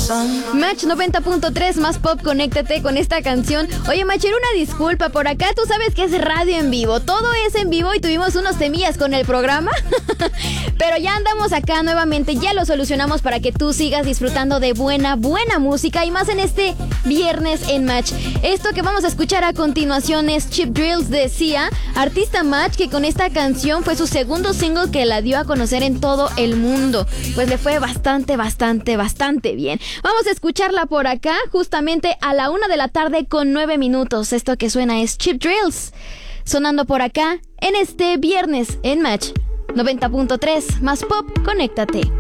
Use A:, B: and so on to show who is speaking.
A: Match 90.3 más pop, conéctate con esta canción. Oye, Machero, una disculpa por acá. Tú sabes que es radio en vivo. Todo es en vivo y tuvimos unos temillas con el programa. Pero ya andamos acá nuevamente. Ya lo solucionamos para que tú sigas disfrutando de buena música. Y más en este viernes en Match. Esto que vamos a escuchar a continuación es Cheap Drills de Sia, artista Match, que con esta canción fue su segundo single que la dio a conocer en todo el mundo. Pues le fue bastante bien. Vamos a escucharla por acá justamente a la 1:09 p.m. Esto que suena es Cheap Drills, sonando por acá en este viernes en Match 90.3 más pop, conéctate.